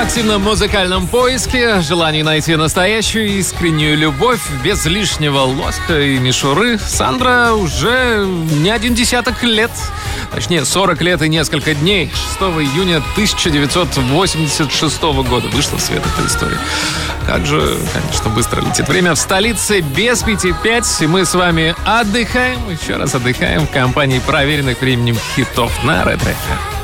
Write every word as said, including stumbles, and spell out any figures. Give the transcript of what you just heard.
активном музыкальном поиске, желании найти настоящую искреннюю любовь без лишнего лоска и мишуры, Сандра уже не один десяток лет, точнее сорок лет и несколько дней, шестого июня тысяча девятьсот восемьдесят шестого года вышла в свет эта история. Как же, конечно, быстро летит время в столице, без пяти пять, и мы с вами отдыхаем, еще раз отдыхаем в компании проверенных временем хитов на Ретро эф эм.